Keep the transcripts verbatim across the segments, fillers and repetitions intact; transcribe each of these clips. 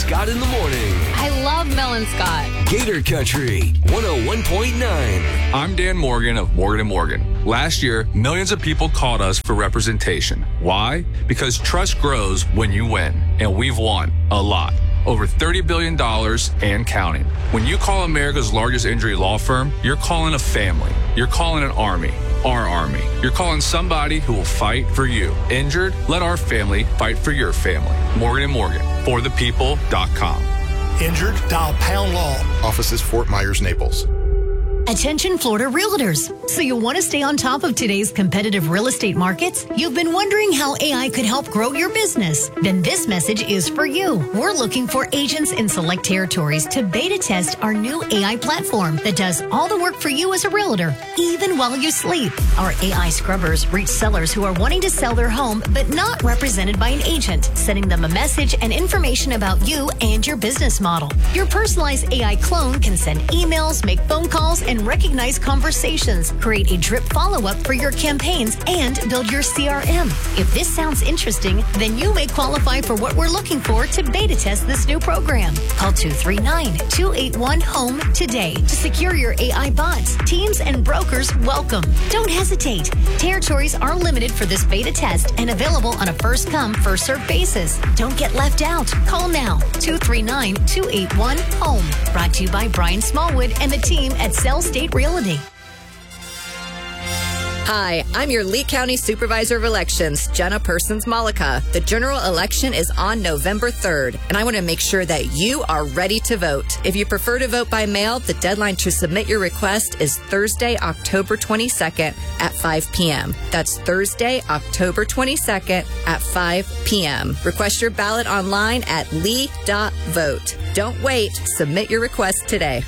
Scott in the morning. I love Mel and Scott. Gator Country one oh one point nine. I'm Dan Morgan of Morgan and Morgan. Last year, millions of people called us for representation. Why? Because trust grows when you win, and we've won a lot. Over thirty billion dollars and counting. When you call America's largest injury law firm, you're calling a family. You're calling an army. Our army. You're calling somebody who will fight for you. Injured? Let our family fight for your family. Morgan and Morgan. For the people dot com. Injured? Dial Pound Law. Offices Fort Myers, Naples. Attention Florida realtors. So you want to stay on top of today's competitive real estate markets? You've been wondering how A I could help grow your business? Then this message is for you. We're looking for agents in select territories to beta test our new A I platform that does all the work for you as a realtor, even while you sleep. Our A I scrubbers reach sellers who are wanting to sell their home but not represented by an agent, sending them a message and information about you and your business model. Your personalized A I clone can send emails, make phone calls, and recognize conversations, create a drip follow-up for your campaigns, and build your C R M. If this sounds interesting, then you may qualify for what we're looking for to beta test this new program. Call two three nine, two eight one, HOME today to secure your A I bots. Teams and brokers welcome. Don't hesitate. Territories are limited for this beta test and available on a first-come, first-served basis. Don't get left out. Call now, two three nine, two eight one, HOME. Brought to you by Brian Smallwood and the team at Cell State Realty. Hi, I'm your Lee County Supervisor of Elections, Jenna Persons-Malika. The general election is on November third, and I want to make sure that you are ready to vote. If you prefer to vote by mail, the deadline to submit your request is Thursday, October twenty-second at five p.m. That's Thursday, October twenty-second at five p.m. Request your ballot online at lee dot vote. Don't wait. Submit your request today.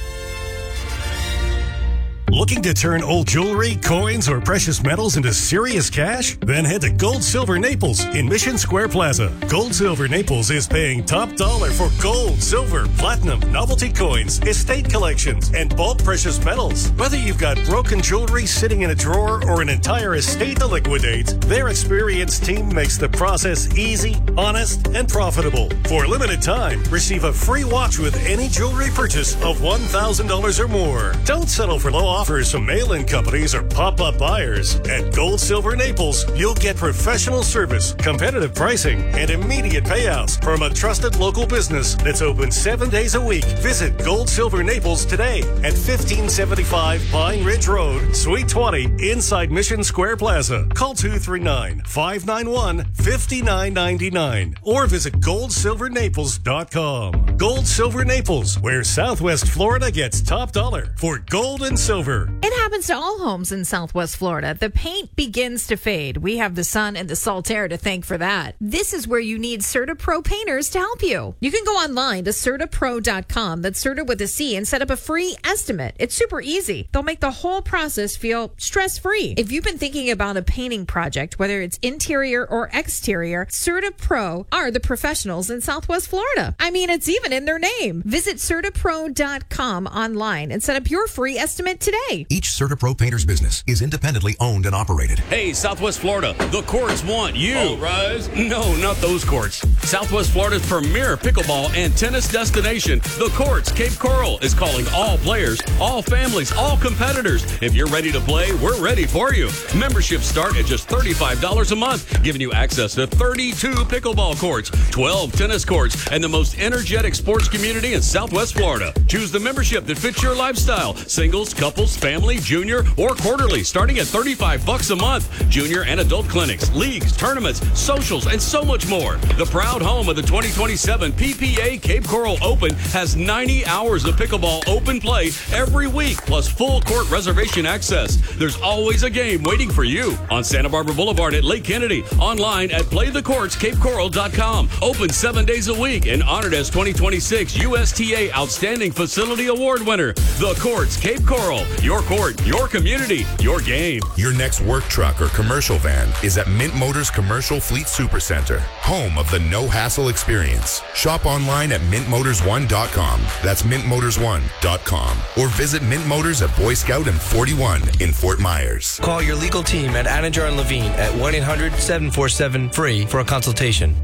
Looking to turn old jewelry, coins, or precious metals into serious cash? Then head to Gold Silver Naples in Mission Square Plaza. Gold Silver Naples is paying top dollar for gold, silver, platinum, novelty coins, estate collections, and bulk precious metals. Whether you've got broken jewelry sitting in a drawer or an entire estate to liquidate, their experienced team makes the process easy, honest, and profitable. For a limited time, receive a free watch with any jewelry purchase of one thousand dollars or more. Don't settle for low offers from mail-in companies or pop-up buyers. At Gold Silver Naples, you'll get professional service, competitive pricing, and immediate payouts from a trusted local business that's open seven days a week. Visit Gold Silver Naples today at fifteen seventy-five Pine Ridge Road, Suite twenty, inside Mission Square Plaza. Call two three nine, five nine one, five nine nine nine or visit gold silver naples dot com. Gold Silver Naples, where Southwest Florida gets top dollar for gold and silver. It happens to all homes in Southwest Florida. The paint begins to fade. We have the sun and the salt air to thank for that. This is where you need CertaPro painters to help you. You can go online to certa pro dot com, that's Certa with a C, and set up a free estimate. It's super easy. They'll make the whole process feel stress-free. If you've been thinking about a painting project, whether it's interior or exterior, CertaPro are the professionals in Southwest Florida. I mean, it's even in their name. Visit certa pro dot com online and set up your free estimate today. Each CertaPro painter's business is independently owned and operated. Hey, Southwest Florida, the courts want you. All rise. No, not those courts. Southwest Florida's premier pickleball and tennis destination, the Courts Cape Coral, is calling all players, all families, all competitors. If you're ready to play, we're ready for you. Memberships start at just thirty-five dollars a month, giving you access to thirty-two pickleball courts, twelve tennis courts, and the most energetic sports community in Southwest Florida. Choose the membership that fits your lifestyle. Singles, couples, family, junior, or quarterly, starting at thirty-five bucks a month. Junior and adult clinics, leagues, tournaments, socials, and so much more. The proud home of the twenty twenty-seven P P A Cape Coral Open has ninety hours of pickleball open play every week, plus full court reservation access. There's always a game waiting for you on Santa Barbara Boulevard at Lake Kennedy, online at play the courts cape coral dot com. Open seven days a week and honored as twenty twenty-six U S T A Outstanding Facility Award winner. The Courts Cape Coral. Your court, your community, your game. Your next work truck or commercial van is at Mint Motors Commercial Fleet Supercenter, home of the no-hassle experience. Shop online at mint motors one dot com. That's mint motors one dot com. Or visit Mint Motors at Boy Scout and forty-one in Fort Myers. Call your legal team at Anajar and Levine at one eight hundred, seven four seven, F R E E for a consultation.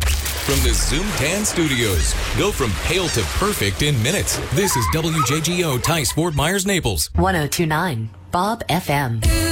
from the Zoom Tan Studios. Go from pale to perfect in minutes. This is W J G O Tice, Fort Myers, Naples. one oh two point nine Bob F M.